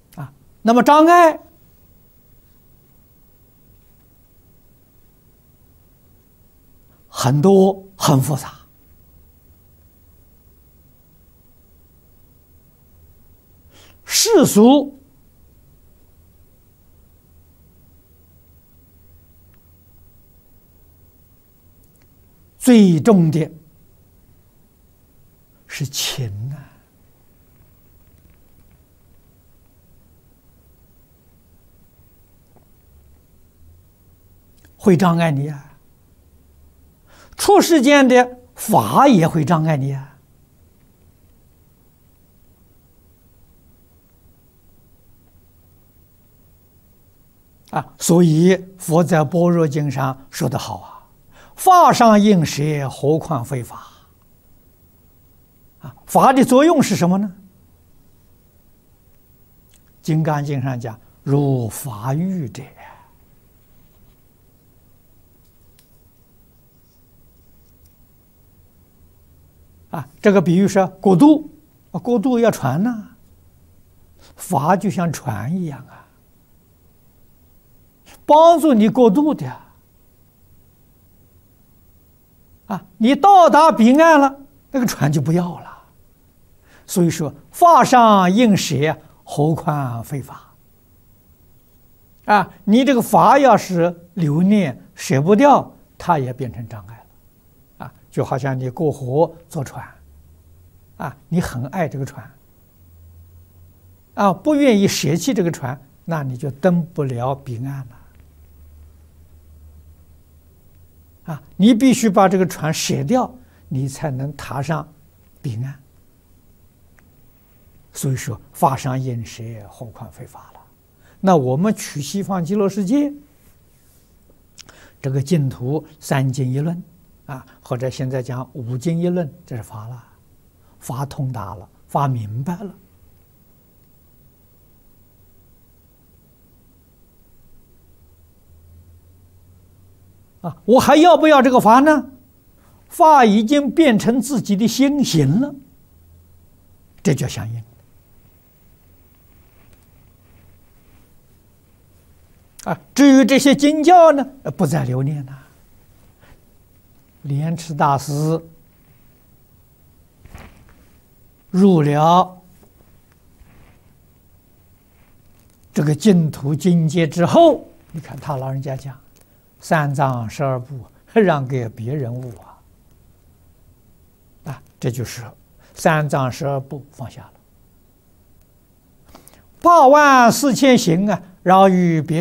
那么障碍很多，很复杂。世俗最重的是情啊。会障碍你啊，出世间的法也会障碍你啊！所以佛在《般若经》上说得好啊：“法上应舍，何况非法？”啊，法的作用是什么呢？《金刚经》上讲：“如法喻者。”啊，这个比喻是过渡，过渡要船呐，法就像船一样啊，帮助你过渡的啊。你到达彼岸了，那个船就不要了。所以说，法上应舍，何况非法？啊，你这个法要是留念舍不掉，它也变成障碍了。啊，就好像你过河坐船，啊，你很爱这个船，啊，不愿意舍弃这个船，那你就登不了彼岸了。啊，你必须把这个船舍掉，你才能踏上彼岸。所以说，法上应舍，何况非法了。那我们取西方极乐世界这个净土三经一论啊，或者现在讲五经一论，这是法了，法通达了，法明白了。啊，我还要不要这个法呢？法已经变成自己的心行了，这叫相应。啊，至于这些经教呢，不再留念了。莲池大师入了这个净土境界之后，你看他老人家讲三藏十二部让给别人悟啊，这就是三藏十二部放下了，84000行啊，饶于别人。